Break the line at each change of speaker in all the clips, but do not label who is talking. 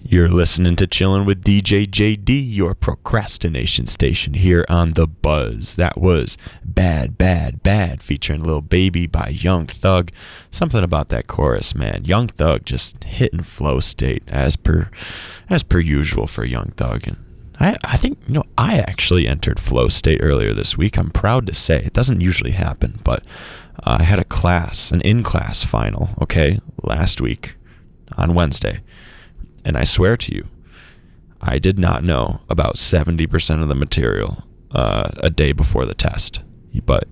You're listening to Chillin' with DJ JD, your procrastination station here on The Buzz. That was Bad, Bad, Bad, featuring Lil Baby by Young Thug. Something about that chorus, man. Young Thug just hitting flow state as per usual for Young Thug. And I think, I actually entered flow state earlier this week. I'm proud to say. It doesn't usually happen, but I had an in-class final, last week on Wednesday. And I swear to you, I did not know about 70% of the material a day before the test. But,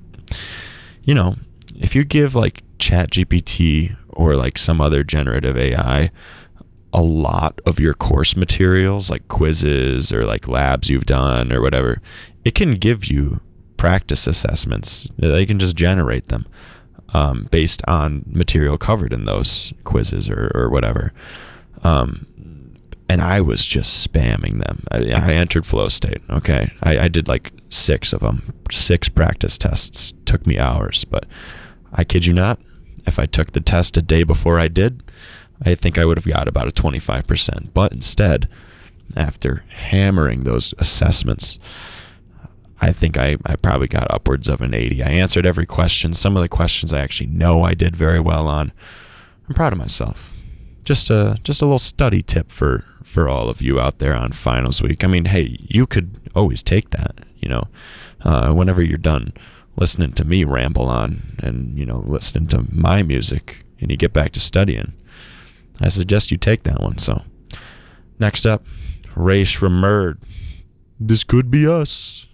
if you give like ChatGPT or like some other generative AI a lot of your course materials, like quizzes or like labs you've done or whatever, it can give you practice assessments. They can just generate them based on material covered in those quizzes or whatever. And I was just spamming them. I entered flow state, I did like 6 of them. 6 practice tests. Took me hours, but I kid you not, if I took the test a day before I did, I think I would have got about a 25%. But instead, after hammering those assessments, I think I probably got upwards of an 80. I answered every question. Some of the questions I actually know I did very well on. I'm proud of myself. Just a little study tip for all of you out there on finals week. I mean, hey, you could always take that, whenever you're done listening to me ramble on and, listening to my music and you get back to studying. I suggest you take that one. So next up, Ray Shremmerd. This could be us.